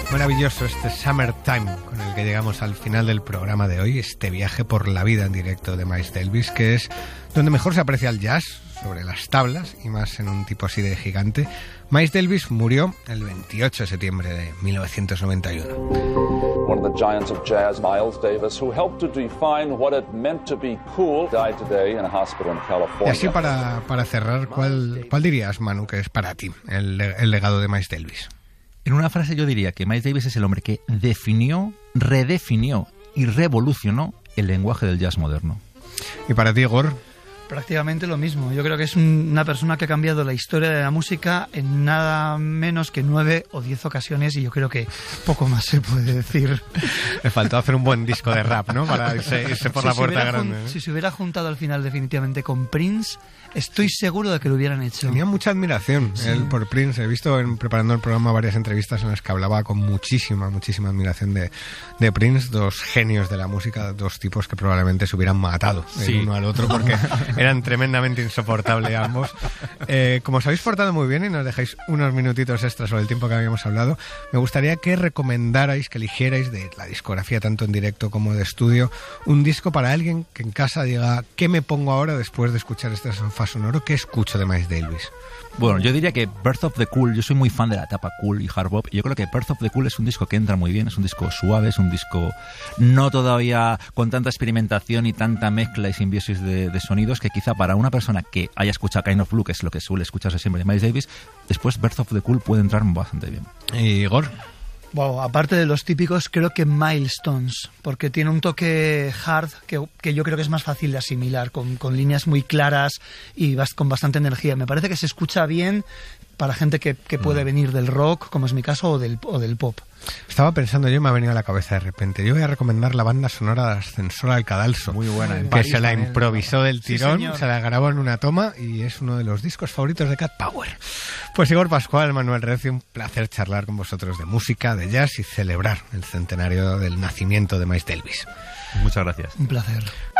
Maravilloso este Summertime con el que llegamos al final del programa de hoy, este viaje por la vida en directo de Miles Davis, que es donde mejor se aprecia el jazz, sobre las tablas y más en un tipo así de gigante. Miles Davis murió el 28 de septiembre de 1991. One of the giants of jazz, Miles Davis, who helped to define what it meant to be cool, died today in a hospital in California. Y así para cerrar, ¿cuál dirías, Manu, que es para ti el legado de Miles Davis? En una frase yo diría que Miles Davis es el hombre que definió, redefinió y revolucionó el lenguaje del jazz moderno. ¿Y para ti, Igor? Prácticamente lo mismo. Yo creo que es una persona que ha cambiado la historia de la música en nada menos que 9 o 10 ocasiones, y yo creo que poco más se puede decir. Le faltó hacer un buen disco de rap, ¿no? Para irse por la puerta grande. Si se hubiera juntado al final definitivamente con Prince, estoy seguro de que lo hubieran hecho. Tenía mucha admiración él por Prince. He visto preparando el programa varias entrevistas en las que hablaba con muchísima admiración de Prince, dos genios de la música, dos tipos que probablemente se hubieran matado el uno al otro porque eran tremendamente insoportables ambos. Como os habéis portado muy bien y nos dejáis unos minutitos extras sobre el tiempo que habíamos hablado, me gustaría que recomendarais, que eligierais de la discografía tanto en directo como de estudio, un disco para alguien que en casa diga, ¿qué me pongo ahora después de escuchar este sofá sonoro? ¿Qué escucho de Miles Davis? Bueno, yo diría que Birth of the Cool, yo soy muy fan de la etapa cool y hard bop, y yo creo que Birth of the Cool es un disco que entra muy bien, es un disco suave, es un disco no todavía con tanta experimentación y tanta mezcla y simbiosis de sonidos, que quizá para una persona que haya escuchado Kind of Blue, que es lo que suele escucharse siempre de Miles Davis, después Birth of the Cool puede entrar bastante bien. ¿Y Igor? Wow, aparte de los típicos, creo que Milestones, porque tiene un toque hard que yo creo que es más fácil de asimilar, con líneas muy claras y con bastante energía. Me parece que se escucha bien para gente que puede venir del rock, como es mi caso, o del pop. Estaba pensando yo y me ha venido a la cabeza de repente. Yo voy a recomendar la banda sonora de Ascensor al Cadalso. Muy buena. Que París, se la también, improvisó del tirón, Sí, se la grabó en una toma y es uno de los discos favoritos de Cat Power. Pues Igor Pascual, Manuel Recio, un placer charlar con vosotros de música, de jazz y celebrar el centenario del nacimiento de Miles Davis. Muchas gracias. Un placer.